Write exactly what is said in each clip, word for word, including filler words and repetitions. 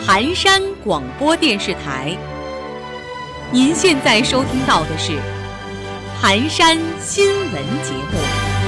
盘山广播电视台。您现在收听到的是盘山新闻节目。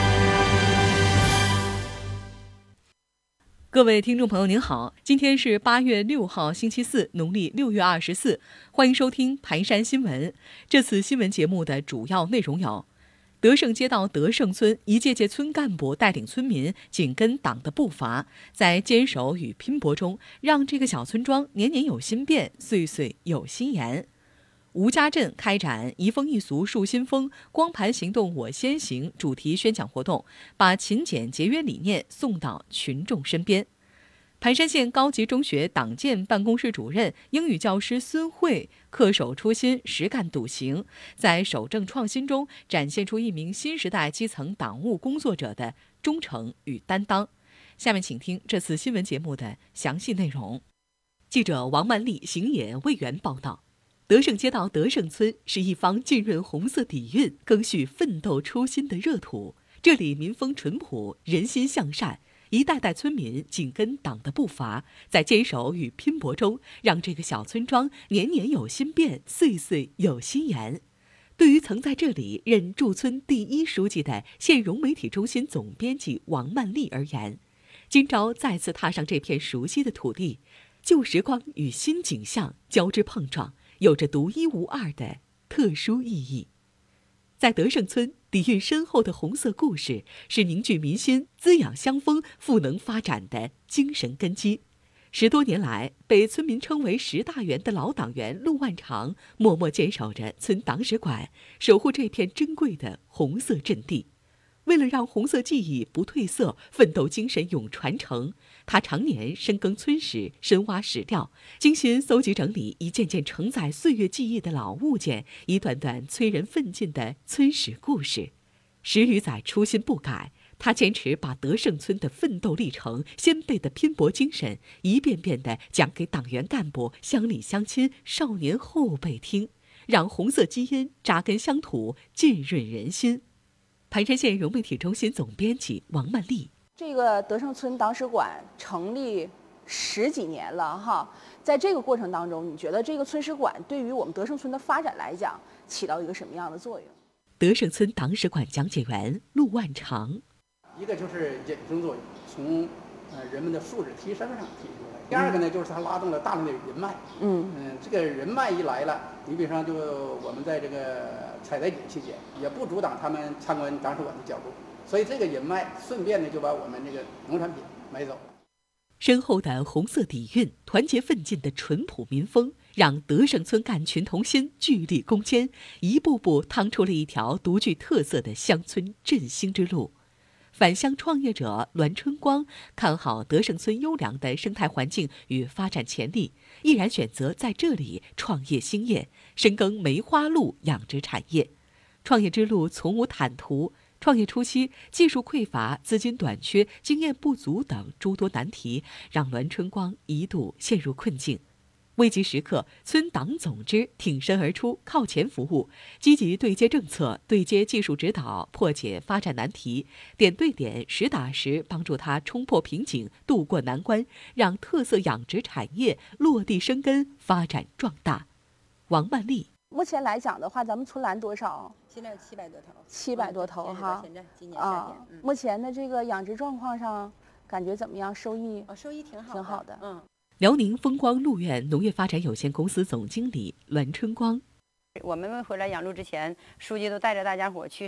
各位听众朋友您好，今天是八月六号星期四，农历六月二十四，欢迎收听盘山新闻。这次新闻节目的主要内容有：德胜街道德胜村一届届村干部带领村民紧跟党的步伐，在坚守与拼搏中，让这个小村庄年年有新变，岁岁有新颜。吴家镇开展移风易俗树新风，光盘行动我先行主题宣讲活动，把勤俭节约理念送到群众身边。盘山县高级中学党建办公室主任、英语教师孙慧恪守初心，实干笃行，在守正创新中展现出一名新时代基层党务工作者的忠诚与担当。下面请听这次新闻节目的详细内容。记者王曼丽、邢野为援报道。德胜街道德胜村是一方浸润红色底蕴、更续奋斗初心的热土，这里民风淳朴，人心向善，一代代村民紧跟党的步伐，在坚守与拼搏中，让这个小村庄年年有新变，岁岁有新颜。对于曾在这里任驻村第一书记的县融媒体中心总编辑王曼丽而言，今朝再次踏上这片熟悉的土地，旧时光与新景象交织碰撞，有着独一无二的特殊意义。在德胜村，底蕴深厚的红色故事是凝聚民心、滋养乡风、赋能发展的精神根基。十多年来，被村民称为十大员的老党员陆万长默默坚守着村党史馆，守护这片珍贵的红色阵地。为了让红色记忆不褪色，奋斗精神永传承，他常年深耕村史，深挖史料，精心搜集整理一件件承载岁月记忆的老物件，一段段催人奋进的村史故事。十余载初心不改，他坚持把德胜村的奋斗历程、先辈的拼搏精神，一遍遍地讲给党员干部、乡里乡亲、少年后辈听，让红色基因扎根乡土，浸润人心。盘山县融媒体中心总编辑王曼丽： 这个德胜村党史馆成立十几年了哈，在这个过程当中，你觉得这个村史馆对于我们德胜村的发展来讲，起到一个什么样的作用？ 德胜村党史馆讲解员陆万长： 一个就是引申作用，从呃人们的素质提升上提出来；第二个呢，就是它拉动了大量的人脉。嗯嗯，这个人脉一来了，你比方就我们在这个采摘节期间，也不阻挡他们参观党史馆的角度，所以这个人脉顺便呢就把我们这个农产品买走了。 深厚的红色底蕴，团结奋进的淳朴民风，让德胜村干群同心，聚力攻坚，一步步趟出了一条独具特色的乡村振兴之路。返乡创业者栾春光看好德胜村优良的生态环境与发展潜力，毅然选择在这里创业兴业，深耕梅花鹿养殖产业。创业之路从无坦途，创业初期技术匮乏、资金短缺、经验不足等诸多难题，让栾春光一度陷入困境。危急时刻，村党总支挺身而出，靠前服务，积极对接政策、对接技术指导，破解发展难题，点对点、实打实帮助他冲破瓶颈、渡过难关，让特色养殖产业落地生根、发展壮大。王曼丽： 目前来讲的话，咱们村栏多少？ 现在有七百多头。 七百多头哈。 现在今年夏天。 嗯。目前的这个养殖状况上，感觉怎么样？收益？ 哦，收益挺好。 挺好的。 嗯。 辽宁风光路苑农业发展有限公司总经理栾春光： 我们回来养猪之前，书记都带着大家伙去